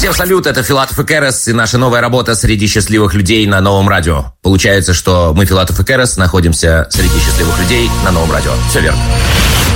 Всем салют, это Филатов и Керес и наша новая работа «Среди счастливых людей» на Новом радио. Получается, что мы, Филатов и Керес, находимся среди счастливых людей на Новом радио. Все верно.